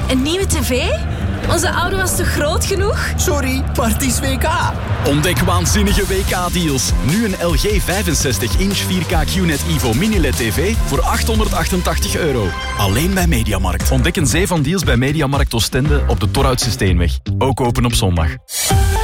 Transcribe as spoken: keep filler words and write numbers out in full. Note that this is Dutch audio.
Een nieuwe tv? Onze oude was te groot genoeg? Sorry, maar het is W K. Ontdek waanzinnige W K-deals. Nu een L G vijfenzestig inch vier K Q N E T Evo Mini-L E D T V voor achthonderdachtentachtig euro. Alleen bij Mediamarkt. Ontdek een zee van deals bij Mediamarkt Oostende op de Torhoutse Steenweg. Ook open op zondag.